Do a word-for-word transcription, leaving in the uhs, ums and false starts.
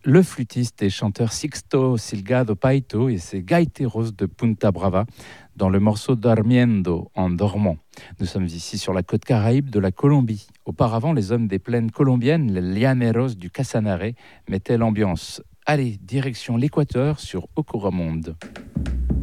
le flûtiste et chanteur Sixto Silgado Paito et ses gaiteros de Punta Brava dans le morceau Dormiendo, en dormant. Nous sommes ici sur la côte caraïbe de la Colombie. Auparavant, les hommes des plaines colombiennes, les llaneros du Casanare, mettaient l'ambiance. Allez, direction l'Équateur sur Ocuramonde.